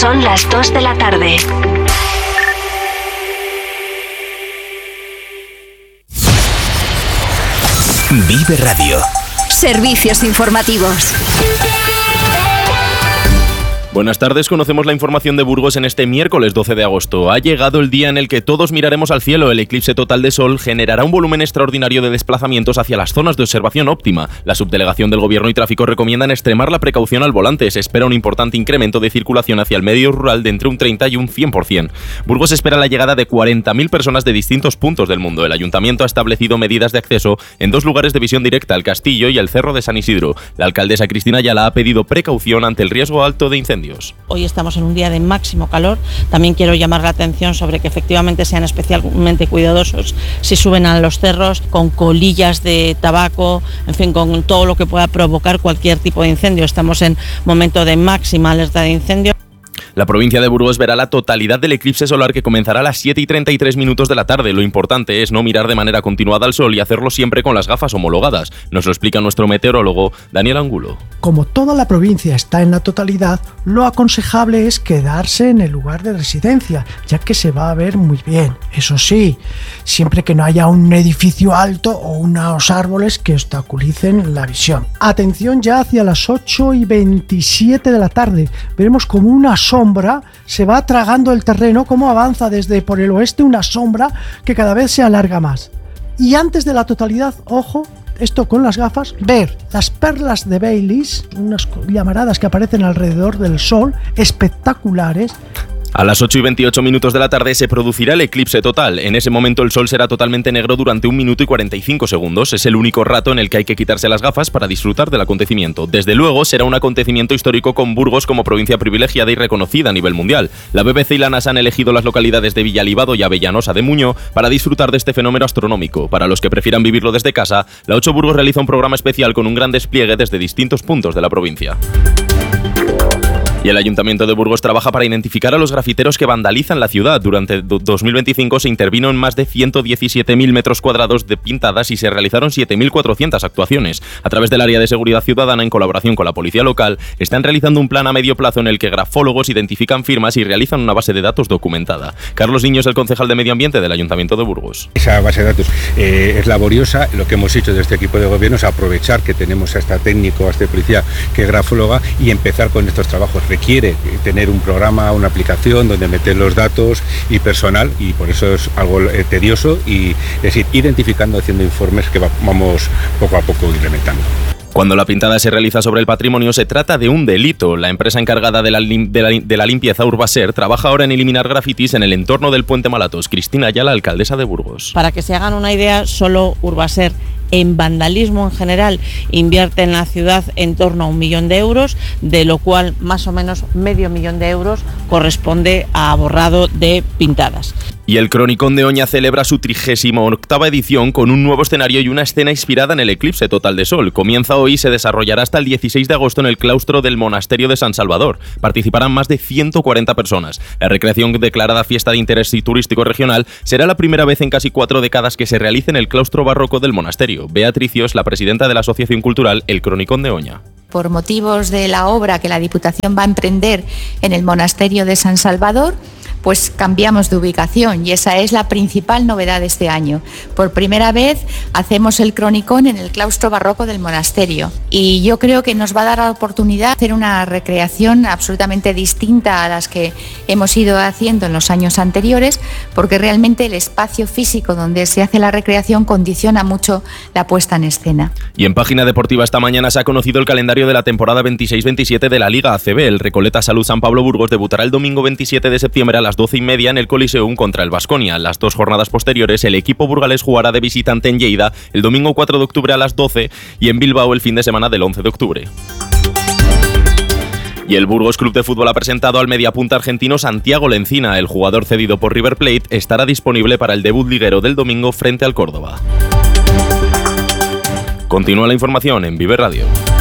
Son las 2 de la tarde. Vive Radio. Servicios informativos. Buenas tardes, conocemos la información de Burgos en este miércoles 12 de agosto. Ha llegado el día en el que todos miraremos al cielo. El eclipse total de sol generará un volumen extraordinario de desplazamientos hacia las zonas de observación óptima. La subdelegación del Gobierno y Tráfico recomiendan extremar la precaución al volante. Se espera un importante incremento de circulación hacia el medio rural de entre un 30 y un 100%. Burgos espera la llegada de 40.000 personas de distintos puntos del mundo. El Ayuntamiento ha establecido medidas de acceso en 2 lugares de visión directa, el Castillo y el Cerro de San Isidro. La alcaldesa Cristina Ayala ha pedido precaución ante el riesgo alto de incendios. Hoy estamos en un día de máximo calor. También quiero llamar la atención sobre que efectivamente sean especialmente cuidadosos si suben a los cerros con colillas de tabaco, en fin, con todo lo que pueda provocar cualquier tipo de incendio. Estamos en momento de máxima alerta de incendio. La provincia de Burgos verá la totalidad del eclipse solar que comenzará a las 7:33 de la tarde. Lo importante es no mirar de manera continuada al sol y hacerlo siempre con las gafas homologadas. Nos lo explica nuestro meteorólogo Daniel Angulo. Como toda la provincia está en la totalidad, lo aconsejable es quedarse en el lugar de residencia, ya que se va a ver muy bien. Eso sí, siempre que no haya un edificio alto o unos árboles que obstaculicen la visión. Atención ya hacia las 8:27 de la tarde. Veremos como una sombra se va tragando el terreno, como avanza desde por el oeste una sombra que cada vez se alarga más. Y antes de la totalidad, ojo, esto con las gafas, ver las perlas de Baileys, unas llamaradas que aparecen alrededor del sol, espectaculares. A las 8:28 de la tarde se producirá el eclipse total. En ese momento el sol será totalmente negro durante 1 minuto y 45 segundos. Es el único rato en el que hay que quitarse las gafas para disfrutar del acontecimiento. Desde luego será un acontecimiento histórico con Burgos como provincia privilegiada y reconocida a nivel mundial. La BBC y la NASA han elegido las localidades de Villalibado y Avellanosa de Muño para disfrutar de este fenómeno astronómico. Para los que prefieran vivirlo desde casa, la 8 Burgos realiza un programa especial con un gran despliegue desde distintos puntos de la provincia. Y el Ayuntamiento de Burgos trabaja para identificar a los grafiteros que vandalizan la ciudad. Durante 2025 se intervino en más de 117.000 metros cuadrados de pintadas y se realizaron 7.400 actuaciones. A través del área de seguridad ciudadana, en colaboración con la policía local, están realizando un plan a medio plazo en el que grafólogos identifican firmas y realizan una base de datos documentada. Carlos Niño es el concejal de Medio Ambiente del Ayuntamiento de Burgos. Esa base de datos es laboriosa. Lo que hemos hecho de este equipo de gobierno es aprovechar que tenemos a este técnico, a este policía que es grafóloga y empezar con estos trabajos. Requiere tener un programa, una aplicación donde meter los datos y personal, y por eso es algo tedioso, y es decir, identificando, haciendo informes que vamos poco a poco incrementando. Cuando la pintada se realiza sobre el patrimonio se trata de un delito. La empresa encargada de la limpieza, Urbaser, trabaja ahora en eliminar grafitis en el entorno del Puente Malatos. Cristina Ayala, alcaldesa de Burgos. Para que se hagan una idea, solo Urbaser en vandalismo en general invierte en la ciudad en torno a 1 millón de euros, de lo cual más o menos medio millón de euros corresponde a borrado de pintadas. Y el Cronicón de Oña celebra su 38ª edición con un nuevo escenario y una escena inspirada en el eclipse total de sol. Comienza hoy y se desarrollará hasta el 16 de agosto en el claustro del Monasterio de San Salvador. Participarán más de 140 personas. La recreación, declarada fiesta de interés turístico regional, será la primera vez en casi 4 décadas que se realice en el claustro barroco del monasterio. Beatricio es la presidenta de la Asociación Cultural El Cronicón de Oña. Por motivos de la obra que la Diputación va a emprender en el Monasterio de San Salvador, pues cambiamos de ubicación y esa es la principal novedad de este año. Por primera vez hacemos el cronicón en el claustro barroco del monasterio y yo creo que nos va a dar la oportunidad de hacer una recreación absolutamente distinta a las que hemos ido haciendo en los años anteriores, porque realmente el espacio físico donde se hace la recreación condiciona mucho la puesta en escena. Y en página deportiva esta mañana se ha conocido el calendario de la temporada 26-27 de la Liga ACB. El Recoleta Salud San Pablo Burgos debutará el domingo 27 de septiembre a las 12:30 en el Coliseum contra el Baskonia. Las 2 jornadas posteriores, el equipo burgalés jugará de visitante en Lleida el domingo 4 de octubre a las 12 y en Bilbao el fin de semana del 11 de octubre. Y el Burgos Club de Fútbol ha presentado al mediapunta argentino Santiago Lencina. El jugador cedido por River Plate estará disponible para el debut liguero del domingo frente al Córdoba. Continúa la información en Vive Radio.